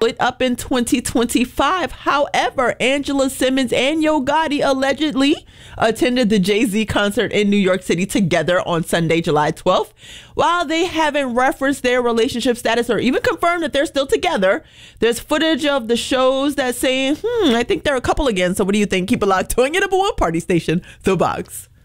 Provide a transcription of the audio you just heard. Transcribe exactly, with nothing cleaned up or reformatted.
split up in twenty twenty-five. However, Angela Simmons and Yo Gotti allegedly attended the Jay-Z concert in New York City together on Sunday, July twelfth. While they haven't referenced their relationship status or even confirmed that they're still together, there's footage of the shows that's saying, hmm, I think they're a couple again. So what do you think? Keep it locked. Doing it number one party station, The Box.